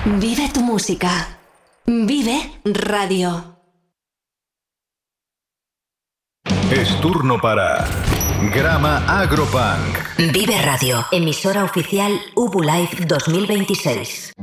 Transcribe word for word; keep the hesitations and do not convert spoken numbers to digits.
Vive tu música. Vive Radio. Es turno para Grama Agropunk. Vive Radio, emisora oficial Ubu Life dos mil veintiséis.